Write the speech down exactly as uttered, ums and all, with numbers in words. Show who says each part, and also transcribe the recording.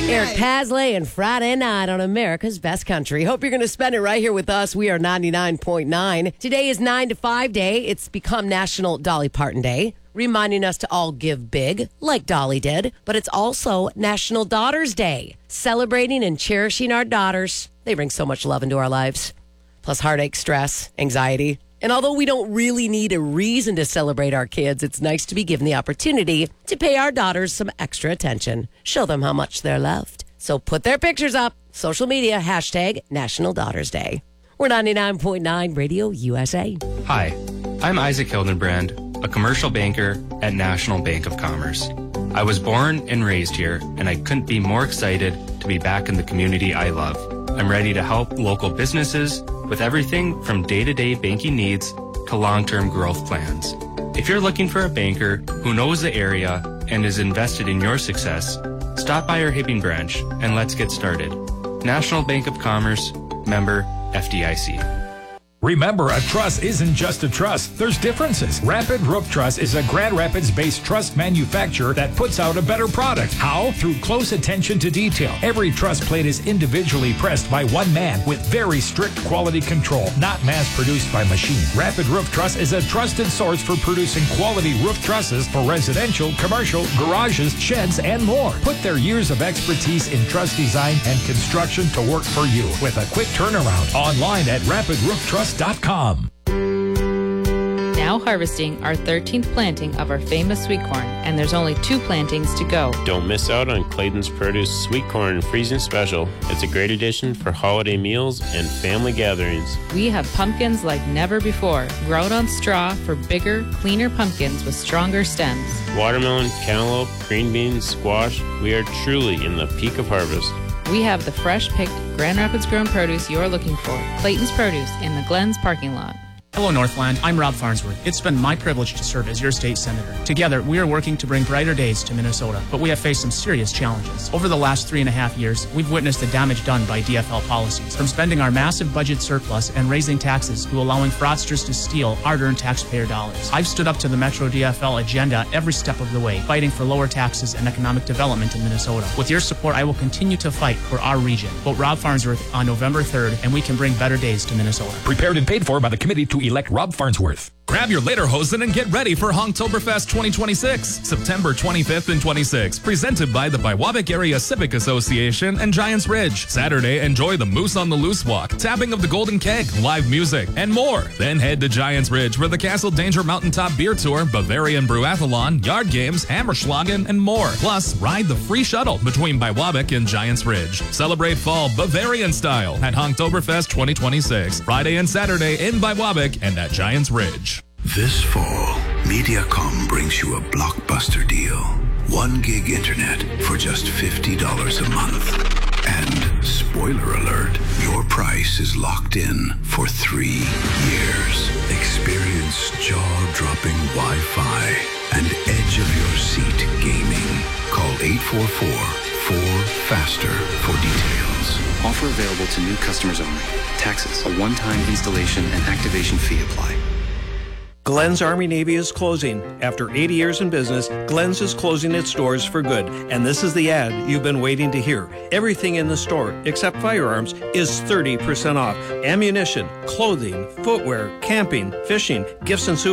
Speaker 1: Eric Pasley and Friday Night on America's Best Country. Hope you're going to spend it right here with us. We are ninety-nine point nine. Today is nine to five day. It's become National Dolly Parton Day, reminding us to all give big, like Dolly did. But it's also National Daughters Day, celebrating and cherishing our daughters. They bring so much love into our lives, plus heartache, stress, anxiety. And although we don't really need a reason to celebrate our kids, it's nice to be given the opportunity to pay our daughters some extra attention. Show them how much they're loved. So put their pictures up. Social media, hashtag National Daughters Day. We're ninety-nine point nine Radio U S A.
Speaker 2: Hi, I'm Isaac Hildenbrand, a commercial banker at National Bank of Commerce. I was born and raised here, and I couldn't be more excited to be back in the community I love. I'm ready to help local businesses with everything from day-to-day banking needs to long-term growth plans. If you're looking for a banker who knows the area and is invested in your success, stop by our Hibbing branch and let's get started. National Bank of Commerce, member F D I C.
Speaker 3: Remember, a truss isn't just a truss. There's differences. Rapid Roof Truss is a Grand Rapids-based truss manufacturer that puts out a better product. How? Through close attention to detail. Every truss plate is individually pressed by one man with very strict quality control, not mass-produced by machine. Rapid Roof Truss is a trusted source for producing quality roof trusses for residential, commercial, garages, sheds, and more. Put their years of expertise in truss design and construction to work for you with a quick turnaround. Online at rapid roof truss dot com.
Speaker 4: Now harvesting our thirteenth planting of our famous sweet corn, and there's only two plantings to go.
Speaker 5: Don't miss out on Clayton's Produce Sweet Corn Freezing Special. It's a great addition for holiday meals and family gatherings.
Speaker 4: We have pumpkins like never before, grown on straw for bigger, cleaner pumpkins with stronger stems.
Speaker 5: Watermelon, cantaloupe, green beans, squash, we are truly in the peak of harvest.
Speaker 4: We have the fresh-picked, Grand Rapids-grown produce you're looking for. Clayton's Produce in the Glens parking lot.
Speaker 6: Hello, Northland. I'm Rob Farnsworth. It's been my privilege to serve as your state senator. Together, we are working to bring brighter days to Minnesota, but we have faced some serious challenges. Over the last three and a half years, we've witnessed the damage done by D F L policies, from spending our massive budget surplus and raising taxes to allowing fraudsters to steal hard-earned taxpayer dollars. I've stood up to the Metro D F L agenda every step of the way, fighting for lower taxes and economic development in Minnesota. With your support, I will continue to fight for our region. Vote Rob Farnsworth on November third, and we can bring better days to Minnesota.
Speaker 3: Prepared and paid for by the committee to elect Rob Farnsworth.
Speaker 7: Grab your lederhosen and get ready for Honktoberfest twenty twenty-six, September twenty-fifth and twenty-sixth, presented by the Biwabik Area Civic Association and Giants Ridge. Saturday, enjoy the Moose on the Loose Walk, tapping of the Golden Keg, live music, and more. Then head to Giants Ridge for the Castle Danger Mountaintop Beer Tour, Bavarian Brewathlon, Yard Games, Hammerschlagen, and more. Plus, ride the free shuttle between Biwabik and Giants Ridge. Celebrate fall Bavarian style at Honktoberfest twenty twenty-six, Friday and Saturday in Biwabik and at Giants Ridge.
Speaker 8: This fall, Mediacom brings you a blockbuster deal. One gig internet for just fifty dollars a month. And, spoiler alert, your price is locked in for three years. Experience jaw-dropping Wi-Fi and edge-of-your-seat gaming. Call eight four four, four faster for details.
Speaker 9: Offer available to new customers only. Taxes, a one-time installation and activation fee apply.
Speaker 10: Glenn's Army Navy is closing. After eighty years in business, Glenn's is closing its doors for good. And this is the ad you've been waiting to hear. Everything in the store, except firearms, is thirty percent off. Ammunition, clothing, footwear, camping, fishing, gifts and souvenirs.